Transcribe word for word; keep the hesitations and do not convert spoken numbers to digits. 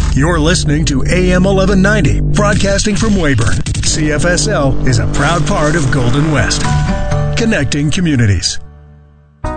You're listening to A M eleven ninety, broadcasting from Weyburn. C F S L is a proud part of Golden West, connecting communities.